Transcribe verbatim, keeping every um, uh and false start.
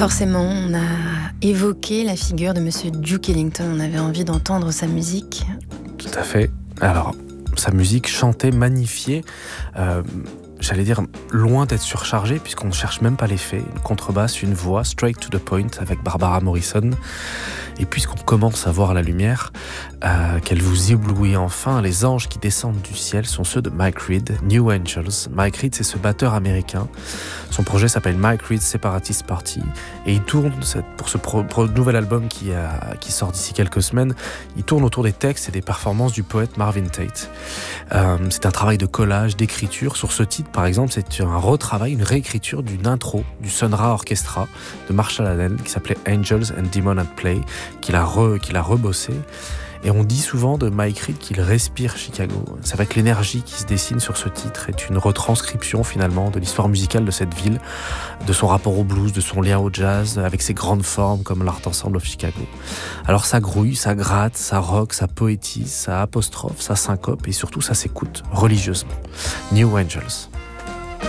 Forcément, on a évoqué la figure de Monsieur Duke Ellington. On avait envie d'entendre sa musique. Tout à fait. Alors, sa musique chantée, magnifiée, euh, j'allais dire loin d'être surchargée, puisqu'on ne cherche même pas l'effet. Une contrebasse, une voix, straight to the point, avec Barbara Morrison. Et puisqu'on commence à voir la lumière, euh, qu'elle vous éblouit enfin, les anges qui descendent du ciel sont ceux de Mike Reed, New Angels. Mike Reed, c'est ce batteur américain. Son projet s'appelle Mike Reed Separatist Party. Et il tourne, pour ce pro, pro, nouvel album qui, a, qui sort d'ici quelques semaines, il tourne autour des textes et des performances du poète Marvin Tate. Euh, c'est un travail de collage, d'écriture. Sur ce titre, par exemple, c'est un retravail, une réécriture d'une intro du Sun Ra Orchestra de Marshall Allen qui s'appelait Angels and Demons at Play, qu'il a, re, qu'il a rebossé. Et on dit souvent de Mike Reed qu'il respire Chicago. C'est vrai que l'énergie qui se dessine sur ce titre est une retranscription finalement de l'histoire musicale de cette ville, de son rapport au blues, de son lien au jazz, avec ses grandes formes comme l'Art Ensemble of Chicago. Alors ça grouille, ça gratte, ça rock, ça poétise, ça apostrophe, ça syncope et surtout ça s'écoute religieusement. New Angels.